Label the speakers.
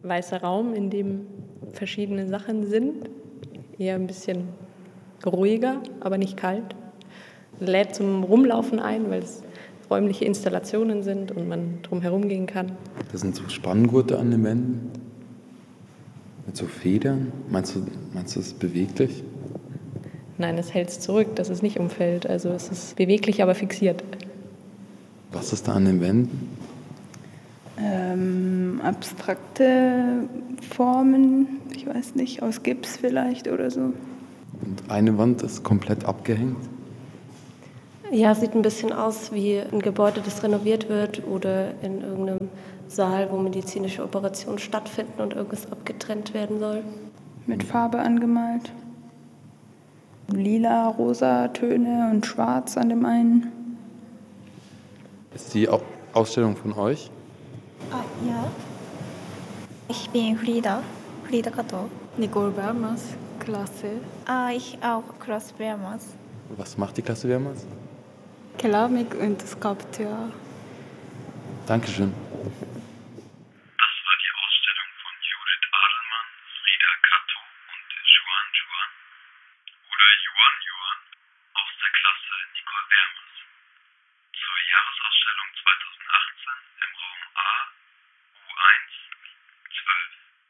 Speaker 1: weißer Raum, in dem verschiedene Sachen sind. Eher ein bisschen ruhiger, aber nicht kalt. Lädt zum Rumlaufen ein, weil es räumliche Installationen sind und man drum herum gehen kann.
Speaker 2: Das sind so Spanngurte an den Wänden mit so Federn. Meinst du, es ist beweglich?
Speaker 1: Nein, es hält es zurück, dass es nicht umfällt. Also es ist beweglich, aber fixiert.
Speaker 2: Was ist da an den Wänden?
Speaker 3: Abstrakte Formen, ich weiß nicht, aus Gips vielleicht oder so.
Speaker 2: Und eine Wand ist komplett abgehängt?
Speaker 4: Ja, sieht ein bisschen aus wie ein Gebäude, das renoviert wird oder in irgendeinem Saal, wo medizinische Operationen stattfinden und irgendwas abgetrennt werden soll.
Speaker 3: Mit Farbe angemalt. Lila, rosa Töne und schwarz an dem einen.
Speaker 2: Ist die Ausstellung von euch?
Speaker 5: Ja. Ich bin Frida Kato.
Speaker 6: Nicole Bermas, Klasse.
Speaker 5: Ich auch, Klasse Bermas.
Speaker 2: Was macht die Klasse Wehrmanns?
Speaker 6: Keramik und Skulptur.
Speaker 2: Dankeschön.
Speaker 7: Das war die Ausstellung von Judith Adelmann, Frida Kato und Juan oder Juan aus der Klasse Nicole Bermas zur Jahresausstellung 2018 im Raum A